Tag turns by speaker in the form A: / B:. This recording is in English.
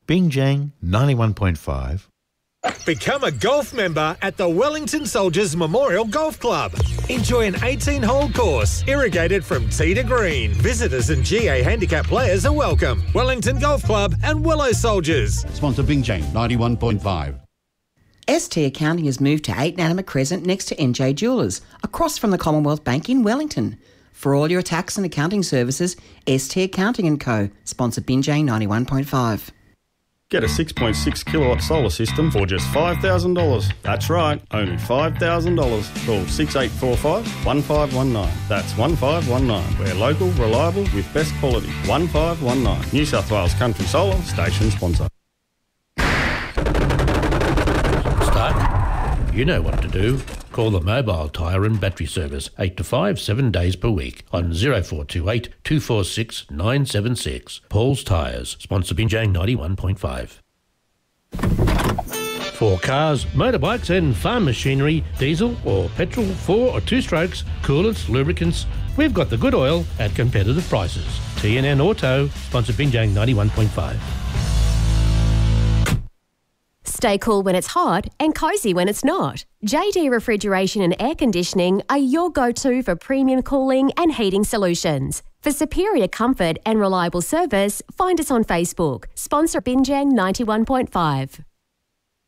A: Binjang 91.5.
B: Become a golf member at the Wellington Soldiers Memorial Golf Club. Enjoy an 18-hole course, irrigated from tee to green. Visitors and GA handicap players are welcome. Wellington Golf Club and Willow Soldiers.
C: Sponsor Binjang 91.5.
D: ST Accounting has moved to 8 Nanama Crescent next to NJ Jewellers, across from the Commonwealth Bank in Wellington. For all your tax and accounting services, ST Accounting & Co. Sponsor Binjang 91.5.
E: Get a 6.6 kilowatt solar system for just $5,000. That's right, only $5,000. Call 6845 1519. That's 1519. We're local, reliable with best quality. 1519. New South Wales Country Solar station sponsor.
F: Start. You know what to do. Call the Mobile Tyre and Battery Service 8 to 5, 7 days per week on 0428 246 976. Paul's Tyres, sponsor Binjang 91.5. For cars, motorbikes and farm machinery, diesel or petrol, 4 or 2 strokes, coolants, lubricants, we've got the good oil at competitive prices. TNN Auto, sponsor Binjang 91.5.
G: Stay cool when it's hot and cosy when it's not. JD Refrigeration and Air Conditioning are your go-to for premium cooling and heating solutions. For superior comfort and reliable service, find us on Facebook. Sponsor Binjang 91.5.